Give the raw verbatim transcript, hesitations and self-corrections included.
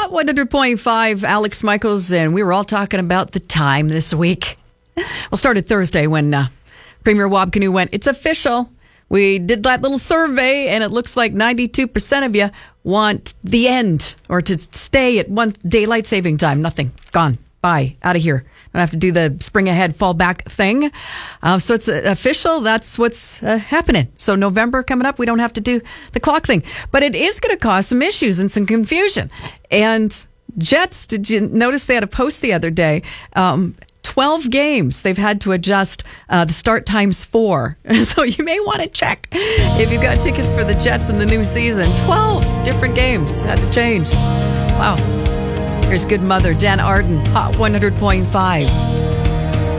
Hot one hundred point five, Alex Michaels, and we were all talking about the time this week. We'll start at Thursday when uh, Premier Wabkanu went, it's official. We did that little survey, and it looks like ninety-two percent of you want the end or to stay at one daylight saving time. Nothing. Gone. Bye. Out of here. Don't have to do the spring ahead, fall back thing. Uh, so it's uh, official. That's what's uh, happening. So November coming up, we don't have to do the clock thing. But it is going to cause some issues and some confusion. And Jets, did you notice they had a post the other day? Um, twelve games they've had to adjust uh, the start times for. So you may want to check if you've got tickets for the Jets in the new season. twelve different games had to change. Wow. Here's good mother, Dan Arden, Hot one hundred point five.